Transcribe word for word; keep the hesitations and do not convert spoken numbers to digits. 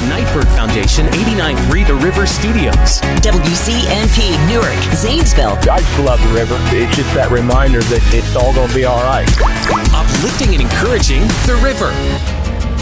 Nightbird Foundation, eighty-nine point three The River Studios. W C N P, Newark, Zanesville. I just love the river. It's just that reminder that it's all going to be all right. Uplifting and encouraging The River.